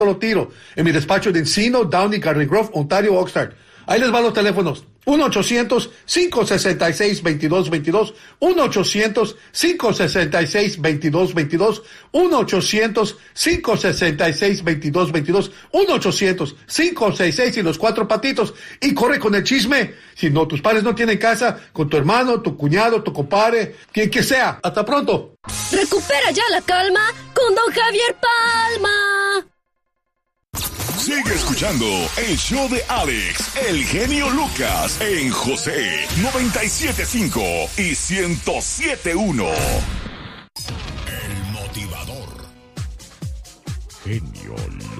Lo tiro en mi despacho de Encino, Downey, Garden Grove, Ontario, Oxnard. Ahí les van los teléfonos. 1-800-566-2222, 1-800-566-2222, 1-800-566-2222, 1-800-566 y los 4 patitos. Y corre con el chisme. Si no, tus padres no tienen casa, con tu hermano, tu cuñado, tu compadre, quien que sea. Hasta pronto. Recupera ya la calma con Don Javier Palma. Sigue escuchando el show de Alex, el genio Lucas, en José 97.5 y 107.1. El motivador. Genio